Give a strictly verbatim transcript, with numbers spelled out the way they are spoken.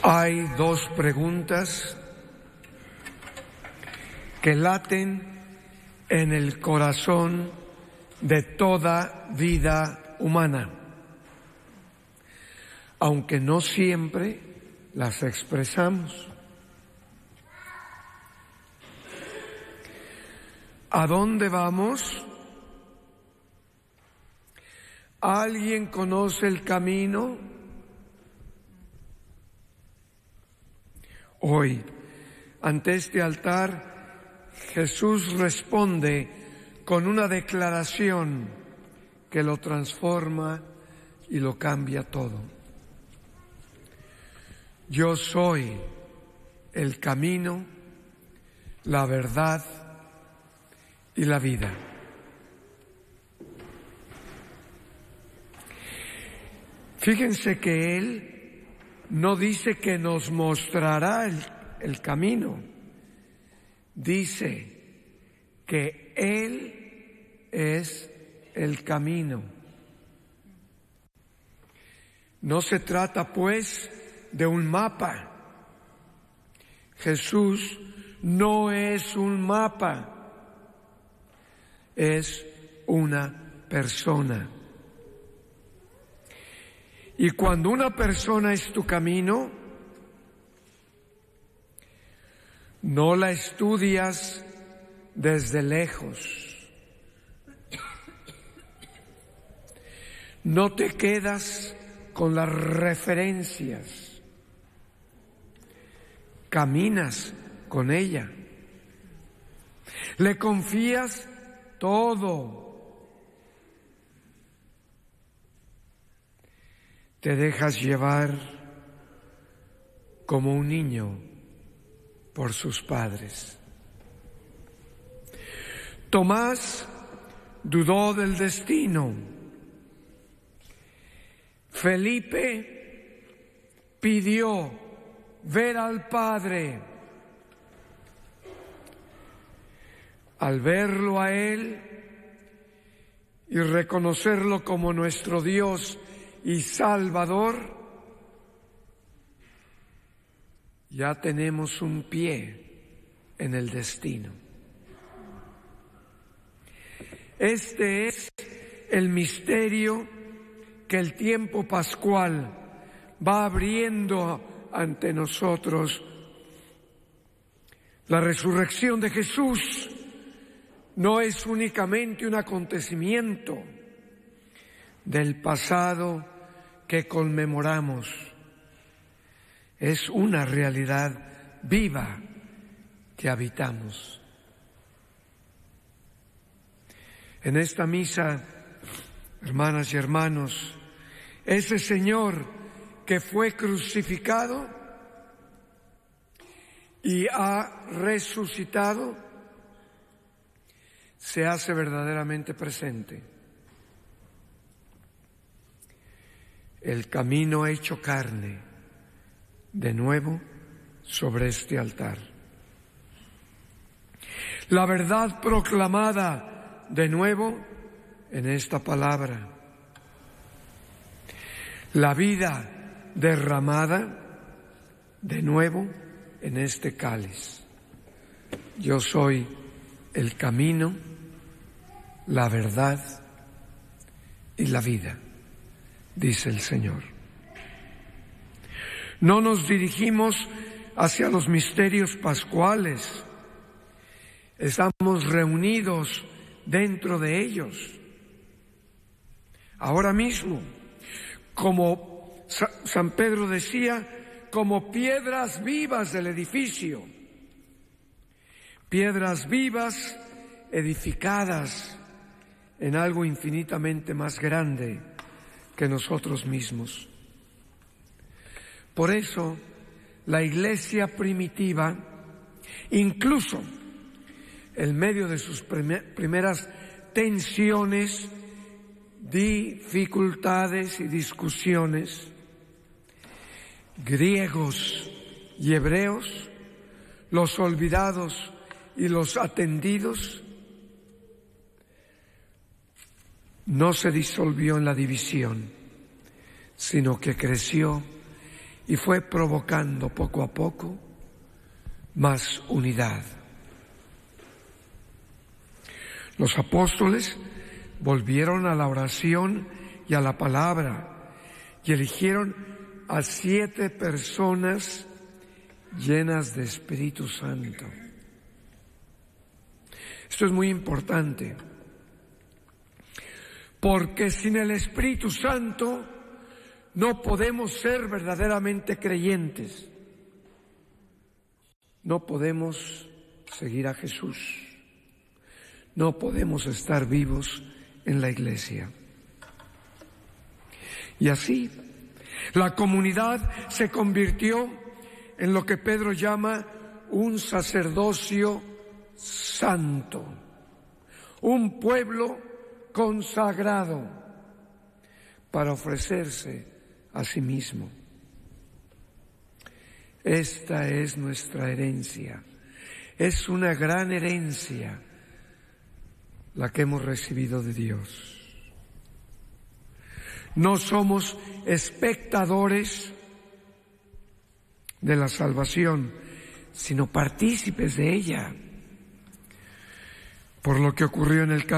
Hay dos preguntas que laten en el corazón de toda vida humana, aunque no siempre las expresamos. ¿A dónde vamos? ¿Alguien conoce el camino? Hoy, ante este altar, Jesús responde con una declaración que lo transforma y lo cambia todo. Yo soy el camino, la verdad y la vida. Fíjense que Él no dice que nos mostrará el, el camino, dice que Él es el camino. No se trata, pues, de un mapa. Jesús no es un mapa, es una persona. Y cuando una persona es tu camino, no la estudias desde lejos. No te quedas con las referencias. Caminas con ella. Le confías todo. Te dejas llevar como un niño por sus padres. Tomás dudó del destino. Felipe pidió ver al Padre. Al verlo a Él y reconocerlo como nuestro Dios y Salvador, ya tenemos un pie en el destino. Este es el misterio que el tiempo pascual va abriendo ante nosotros. La resurrección de Jesús no es únicamente un acontecimiento del pasado que conmemoramos, es una realidad viva que habitamos. En esta misa, hermanas y hermanos, ese Señor que fue crucificado y ha resucitado, se hace verdaderamente presente. El camino hecho carne, de nuevo, sobre este altar. La verdad proclamada, de nuevo, en esta palabra. La vida derramada, de nuevo, en este cáliz. Yo soy el camino, la verdad y la vida, dice el Señor. No nos dirigimos hacia los misterios pascuales, estamos reunidos dentro de ellos. Ahora mismo, como San Pedro decía, como piedras vivas del edificio, piedras vivas edificadas en algo infinitamente más grande que nosotros mismos. Por eso, la Iglesia primitiva, incluso en medio de sus primer, primeras tensiones, dificultades y discusiones, griegos y hebreos, los olvidados y los atendidos, no se disolvió en la división, sino que creció y fue provocando poco a poco más unidad. Los apóstoles volvieron a la oración y a la palabra y eligieron a siete personas llenas de Espíritu Santo. Esto es muy importante, porque sin el Espíritu Santo no podemos ser verdaderamente creyentes. No podemos seguir a Jesús. No podemos estar vivos en la iglesia. Y así, la comunidad se convirtió en lo que Pedro llama un sacerdocio santo, un pueblo consagrado para ofrecerse a sí mismo. Esta es nuestra herencia. Es una gran herencia la que hemos recibido de Dios. No somos espectadores de la salvación, sino partícipes de ella. Por lo que ocurrió en el